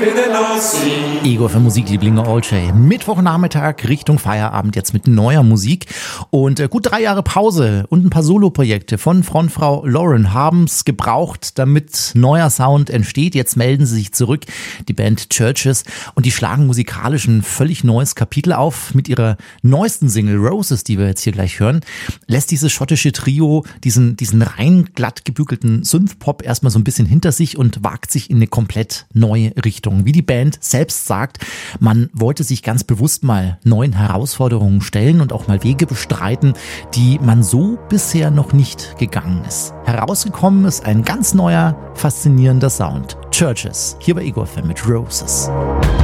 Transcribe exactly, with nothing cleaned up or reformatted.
Igor für Musiklieblinge All Jay. Mittwochnachmittag Richtung Feierabend jetzt mit neuer Musik. Und äh, gut drei Jahre Pause und ein paar Soloprojekte von Frontfrau Lauren haben es gebraucht, damit neuer Sound entsteht. Jetzt melden sie sich zurück, die Band Churches. Und die schlagen musikalisch ein völlig neues Kapitel auf. Mit ihrer neuesten Single Roses, die wir jetzt hier gleich hören, lässt dieses schottische Trio diesen, diesen rein glatt gebügelten Synthpop erstmal so ein bisschen hinter sich und wagt sich in eine komplett neue Richtung. Wie die Band selbst sagt, man wollte sich ganz bewusst mal neuen Herausforderungen stellen und auch mal Wege bestreiten, die man so bisher noch nicht gegangen ist. Herausgekommen ist ein ganz neuer, faszinierender Sound. Churches, hier bei Igor F M mit Roses.